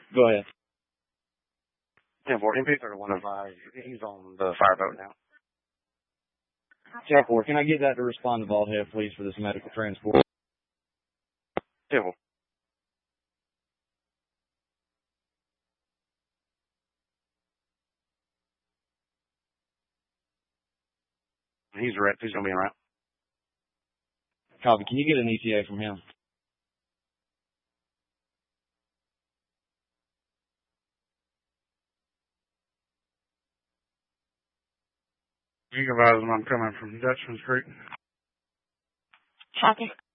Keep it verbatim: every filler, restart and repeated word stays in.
Go ahead. ten four, M P thirty-one oh five. He's on the fireboat now. ten four, can I get that to respond to Bald Head, please, for this medical transport? ten four. He's wrecked. He's going to be around. Copy. Can you get an E T A from him? You can advise him I'm coming from Dutchman's Creek. Copy.